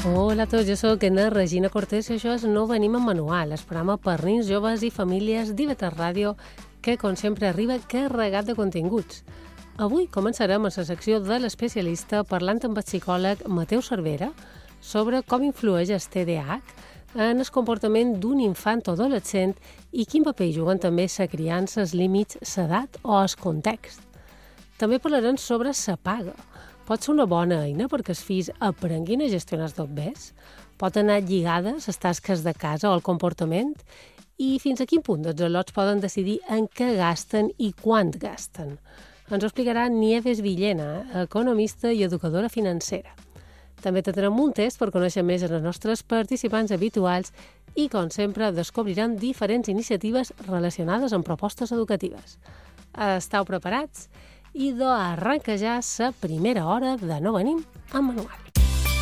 Hola a tots, jo soc Anna Regina Cortés i això és No Venim amb Manual, el programa per nens, joves i famílies d'IV3 Ràdio que, com sempre, arriba carregat de continguts. Avui començarem a la secció de l'especialista parlant amb el psicòleg Mateu Cervera sobre com influeix el TDAH en el comportament d'un infant o adolescent i quin paper juguen també la criança, els límits, l'edat o el context. També parlarem sobre la paga. Pot ser una bona eina perquè els fills aprenguin a gestionar els dobbers? Pot anar lligades les tasques de casa o el comportament? I fins a quin punt els al·lots poden decidir en què gasten i quant gasten? Ens ho explicarà Nieves Villena, economista i educadora financera. També tindrem un test per conèixer més els nostres participants habituals i, com sempre, descobrirem diferents iniciatives relacionades amb propostes educatives. Esteu preparats? I arrenca ja la primera hora de No Venim amb Manual.